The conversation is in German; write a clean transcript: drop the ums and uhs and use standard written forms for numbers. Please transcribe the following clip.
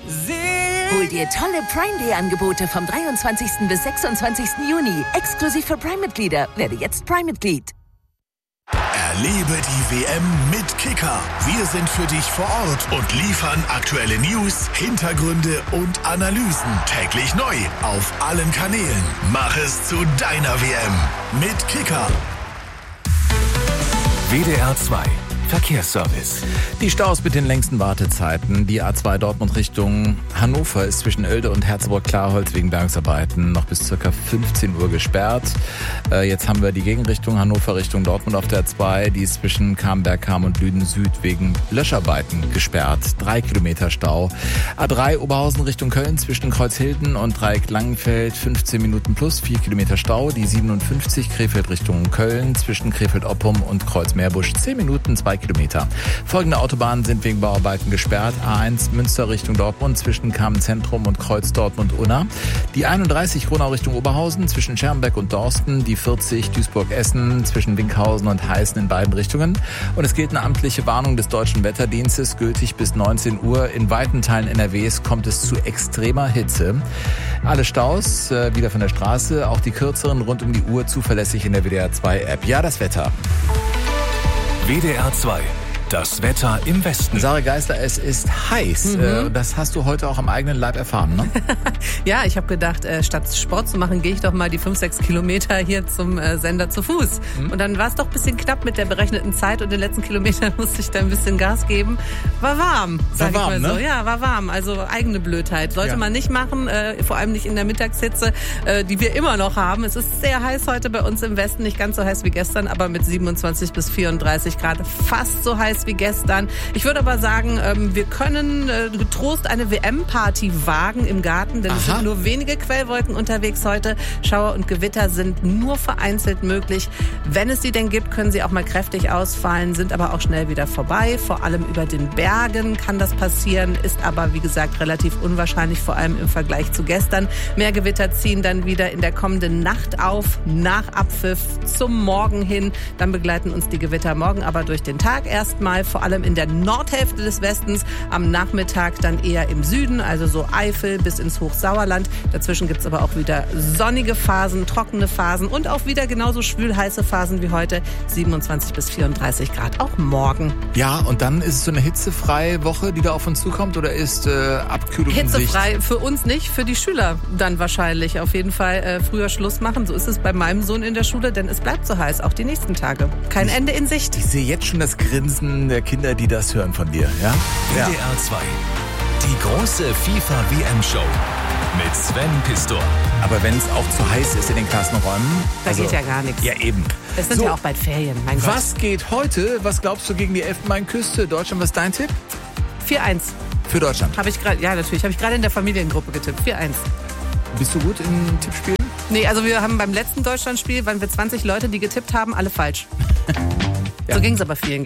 Hol dir tolle Prime Day Angebote vom 23. bis 26. Juni. Exklusiv für Prime-Mitglieder. Werde jetzt Prime-Mitglied. Erlebe die WM mit Kicker. Wir sind für dich vor Ort und liefern aktuelle News, Hintergründe und Analysen. Täglich neu auf allen Kanälen. Mach es zu deiner WM mit Kicker. WDR 2 Verkehrsservice. Die Staus mit den längsten Wartezeiten. Die A2 Dortmund Richtung Hannover ist zwischen Oelde und Herzogeburg-Klarholz wegen Bergungsarbeiten noch bis ca. 15 Uhr gesperrt. Jetzt haben wir die Gegenrichtung Hannover Richtung Dortmund auf der A2. Die ist zwischen Camberg, Cham und Lüden Süd wegen Löscharbeiten gesperrt. 3 Kilometer Stau. A3 Oberhausen Richtung Köln zwischen Kreuzhilden und Dreieck Langenfeld 15 Minuten plus 4 Kilometer Stau. Die 57 Krefeld Richtung Köln zwischen Krefeld-Oppum und Kreuz-Meerbusch 10 Minuten 2 Kilometer. Folgende Autobahnen sind wegen Bauarbeiten gesperrt. A1 Münster Richtung Dortmund zwischen Kamen-Zentrum und Kreuz Dortmund-Unna. Die 31 Gronau Richtung Oberhausen zwischen Schermbeck und Dorsten. Die 40 Duisburg-Essen zwischen Winkhausen und Heißen in beiden Richtungen. Und es gilt eine amtliche Warnung des Deutschen Wetterdienstes, gültig bis 19 Uhr. In weiten Teilen NRWs kommt es zu extremer Hitze. Alle Staus wieder von der Straße, auch die kürzeren rund um die Uhr zuverlässig in der WDR 2 App. Ja, das Wetter. WDR 2. Das Wetter im Westen. Sarah Geister, es ist heiß. Das hast du heute auch am eigenen Leib erfahren, ne? Ja, ich habe gedacht, statt Sport zu machen, gehe ich doch mal die 5-6 Kilometer hier zum Sender zu Fuß. Und dann war es doch ein bisschen knapp mit der berechneten Zeit und den letzten Kilometern musste ich da ein bisschen Gas geben. War warm, sag ich mal so. Ne? Ja, war warm. Also eigene Blödheit. Sollte man nicht machen, vor allem nicht in der Mittagshitze, die wir immer noch haben. Es ist sehr heiß heute bei uns im Westen, nicht ganz so heiß wie gestern, aber mit 27 bis 34 Grad fast so heiß wie gestern. Ich würde aber sagen, wir können getrost eine WM-Party wagen im Garten, denn es sind nur wenige Quellwolken unterwegs heute. Schauer und Gewitter sind nur vereinzelt möglich. Wenn es sie denn gibt, können sie auch mal kräftig ausfallen, sind aber auch schnell wieder vorbei. Vor allem über den Bergen kann das passieren, ist aber, wie gesagt, relativ unwahrscheinlich, vor allem im Vergleich zu gestern. Mehr Gewitter ziehen dann wieder in der kommenden Nacht auf, nach Abpfiff zum Morgen hin. Dann begleiten uns die Gewitter morgen aber durch den Tag erstmal. Vor allem in der Nordhälfte des Westens, am Nachmittag dann eher im Süden, also so Eifel bis ins Hochsauerland. Dazwischen gibt es aber auch wieder sonnige Phasen, trockene Phasen und auch wieder genauso schwül-heiße Phasen wie heute, 27 bis 34 Grad, auch morgen. Ja, und dann ist es so eine hitzefreie Woche, die da auf uns zukommt, oder ist Abkühlung in Sicht? Hitzefrei für uns nicht, für die Schüler dann wahrscheinlich. Auf jeden Fall früher Schluss machen, so ist es bei meinem Sohn in der Schule, denn es bleibt so heiß, auch die nächsten Tage. Kein Ende in Sicht. Ich sehe jetzt schon das Grinsen der Kinder, die das hören von dir, ja? WDR 2. Die große FIFA-WM-Show mit Sven Pistor. Aber wenn es auch zu heiß ist in den Klassenräumen... Da geht ja gar nichts. Ja, eben. Es sind ja auch bald Ferien, mein Gott. Was geht heute? Was glaubst du gegen die Elfenbeinküste? Deutschland, was ist dein Tipp? 4-1. Für Deutschland? Ja, natürlich. Habe ich gerade in der Familiengruppe getippt. 4-1. Bist du gut in Tippspielen? Nee, also wir haben beim letzten Deutschlandspiel, waren wir 20 Leute, die getippt haben, alle falsch. Ja. So ging es aber vielen,